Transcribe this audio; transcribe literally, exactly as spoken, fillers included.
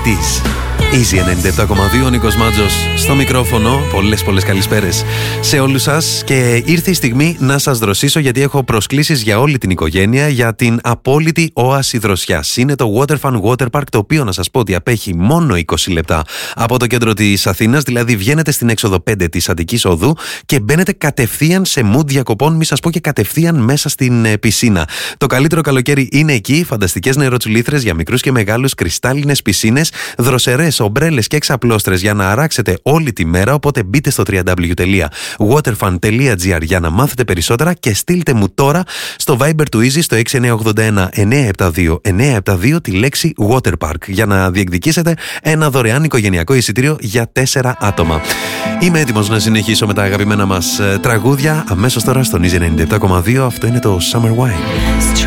ογδόντα. Easy ενενήντα επτά κόμμα δύο, ο Νίκος Μάτζος στο μικρόφωνο. Πολλές πολλές καλησπέρες σε όλους σας. Και ήρθε η στιγμή να σας δροσίσω, γιατί έχω προσκλήσεις για όλη την οικογένεια για την απόλυτη όαση δροσιάς. Είναι το Waterfun Water Park, το οποίο να σας πω ότι απέχει μόνο είκοσι λεπτά από το κέντρο της Αθήνας. Δηλαδή βγαίνετε στην έξοδο πέντε της Αττικής Οδού και μπαίνετε κατευθείαν σε mood διακοπών, μη σας πω και κατευθείαν μέσα στην ε, πισίνα. Το καλύτερο καλοκαίρι είναι εκεί. Φανταστικές νεροτσουλήθρες για μικρούς και μεγάλους, κρυστάλλινες πισίνες, δροσερές ομπρέλες και εξαπλώστρες για να αράξετε όλη τη μέρα. Οπότε μπείτε στο double-u double-u double-u τελεία waterfun τελεία gr για να μάθετε περισσότερα και στείλτε μου τώρα στο Viber του Easy στο έξι εννιά οκτώ ένα εννιά επτά δύο εννιά επτά δύο τη λέξη Water Park για να διεκδικήσετε ένα δωρεάν οικογενειακό εισιτήριο για τέσσερα άτομα. Είμαι έτοιμος να συνεχίσω με τα αγαπημένα μας τραγούδια αμέσως τώρα στον Easy ενενήντα επτά κόμμα δύο. Αυτό είναι το Summer Wine.